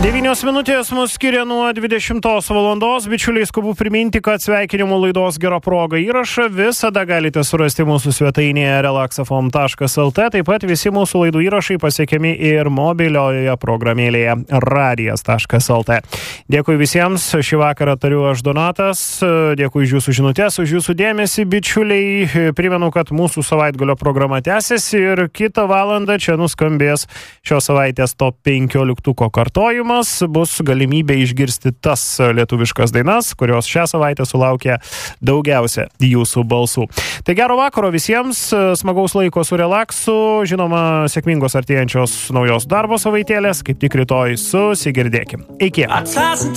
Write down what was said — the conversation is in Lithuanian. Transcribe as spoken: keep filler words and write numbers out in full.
devynios minutės mus skiria nuo dvidešimtos valandos. Bičiuliai, skubu priminti, kad sveikinimų laidos Gera proga įrašą visada galite surasti mūsų svetainėje relaxafm taškas lt. Taip pat visi mūsų laidų įrašai pasiekiami ir mobiliojoje programėlėje radijas taškas lt. Dėkui visiems. Šį vakarą tariu aš Donatas. Dėkui už jūsų žinutės, už jūsų dėmesį, bičiuliai. Primenu, kad mūsų savaitgalio programa tęsiasi ir kitą valandą čia nuskambės šios savaitės top penkioliktuko kartojimas. Bus galimybė išgirsti tas lietuviškas dainas, kurios šią savaitę sulaukė daugiausia jūsų balsų. Tai gero vakaro visiems, smagaus laiko su relaksu, žinoma, sėkmingos artėjančios naujos darbo savaitėlės, kaip tik rytoj susigirdėkim. Iki.